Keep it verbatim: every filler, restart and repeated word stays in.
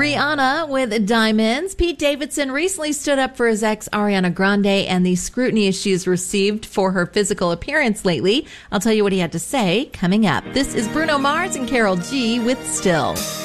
Rihanna with Diamonds. Pete Davidson recently stood up for his ex Ariana Grande and the scrutiny she's received for her physical appearance lately. I'll tell you what he had to say coming up. This is Bruno Mars and Karol G with Still.